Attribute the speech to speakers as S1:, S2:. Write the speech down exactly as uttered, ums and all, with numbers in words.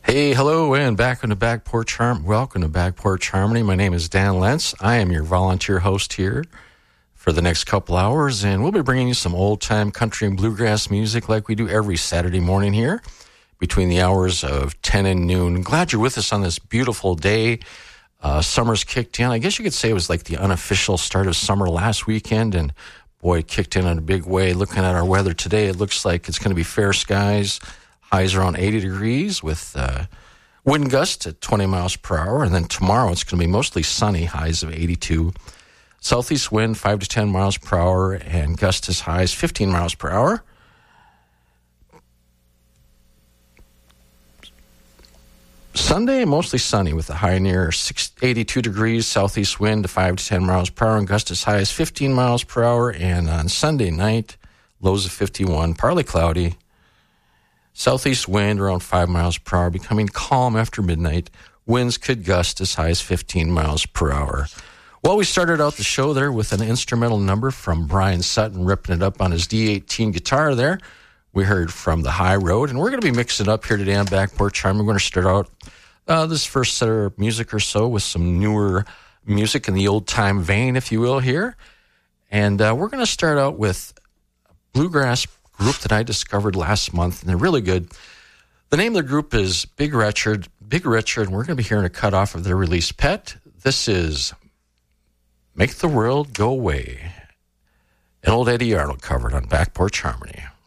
S1: Hey, hello, and back on the Back Porch Harmony. Welcome to Back Porch Harmony. My name is Dan Lentz. I am your volunteer host here for the next couple hours, and we'll be bringing you some old-time country and bluegrass music like we do every Saturday morning here between the hours of ten and noon. Glad you're with us on this beautiful day. Uh, summer's kicked in. I guess you could say it was like the unofficial start of summer last weekend, and boy, it kicked in in a big way. Looking at our weather today, it looks like it's going to be fair skies. Highs around eighty degrees with uh, wind gusts at twenty miles per hour. And then tomorrow it's going to be mostly sunny, highs of eighty-two. Southeast wind five to ten miles per hour and gusts as high as fifteen miles per hour. Sunday, mostly sunny with a high near eighty-two degrees, southeast wind to five to ten miles per hour and gusts as high as fifteen miles per hour. And on Sunday night, lows of fifty-one, partly cloudy. Southeast wind around five miles per hour, becoming calm after midnight. Winds could gust as high as fifteen miles per hour. Well, we started out the show there with an instrumental number from Brian Sutton, ripping it up on his D eighteen guitar there. We heard from The High Road, and we're going to be mixing up here today on Back Porch Harmony. We're going to start out uh, this first set of music or so with some newer music in the old-time vein, if you will, here. And uh, we're going to start out with bluegrass group that I discovered last month, and they're really good. The name of the group is Big Richard, Big Richard, and we're going to be hearing a cut off of their release, Pet. This is Make the World Go Away. And old Eddie Arnold covered on Back Porch Harmony.